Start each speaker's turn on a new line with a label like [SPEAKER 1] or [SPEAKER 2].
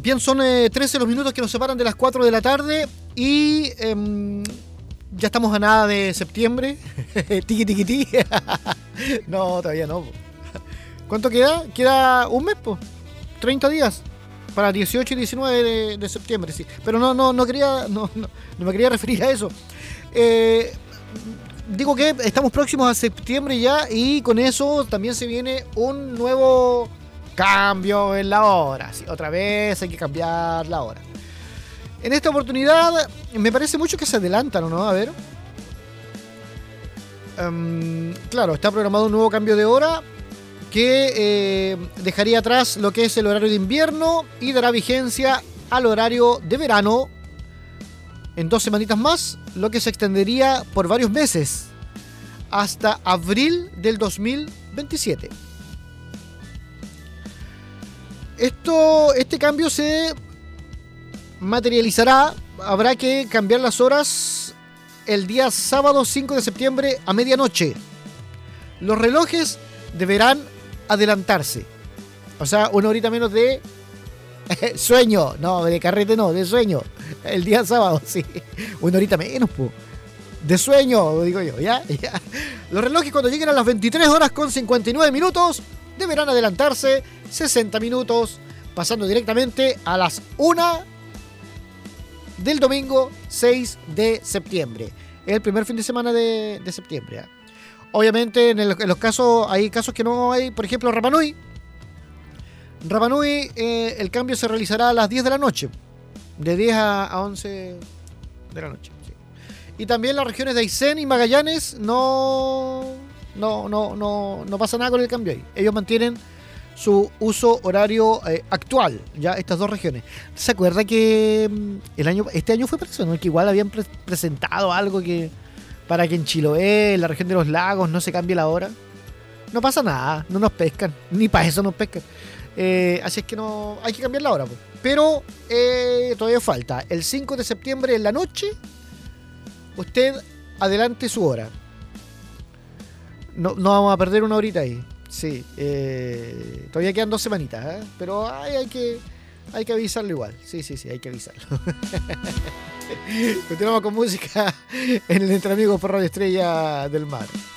[SPEAKER 1] Bien, son 13 los minutos que nos separan de las 4 de la tarde y ya estamos a nada de septiembre. Tiqui, tiqui, tiqui. No, todavía no. ¿Cuánto queda? Queda un mes, po. 30 días. Para 18 y 19 de septiembre, sí. Pero no quería, no me quería referir a eso. Digo que estamos próximos a septiembre ya y con eso también se viene un nuevo cambio en la hora. Sí, otra vez hay que cambiar la hora. En esta oportunidad me parece mucho que se adelantan, ¿no? A ver. Claro, está programado un nuevo cambio de hora que dejaría atrás lo que es el horario de invierno y dará vigencia al horario de verano en 2 semanitas más, lo que se extendería por varios meses hasta abril del 2027. Este cambio se materializará, habrá que cambiar las horas el día sábado 5 de septiembre a medianoche. Los relojes deberán adelantarse. O sea, una horita menos de sueño. No, de carrete no, de sueño. El día sábado, sí. Una horita menos, po. De sueño, digo yo, ¿ya? Los relojes cuando lleguen a las 23 horas con 59 minutos deberán adelantarse 60 minutos, pasando directamente a las 1 del domingo 6 de septiembre. El primer fin de semana de septiembre, ¿ya? Obviamente en los casos, hay casos que no hay, por ejemplo Rapa Nui, el cambio se realizará a las 10 de la noche, de 10 a 11 de la noche, sí. Y también las regiones de Aysén y Magallanes no pasa nada con el cambio ahí, ellos mantienen su uso horario actual, ya estas dos regiones. ¿Se acuerda que este año fue preso, ¿no? Que igual habían presentado algo que para que en Chiloé, en la región de los lagos, no se cambie la hora? No pasa nada, no nos pescan, ni para eso nos pescan. Así es que no hay que cambiar la hora, pues. Pero todavía falta. El 5 de septiembre en la noche, usted adelante su hora. No vamos a perder una horita ahí. Sí, todavía quedan 2 semanitas, ¿eh? Pero hay que avisarlo igual. Sí, hay que avisarlo. Continuamos con música en el Entre Amigos por Radio Estrella del Mar.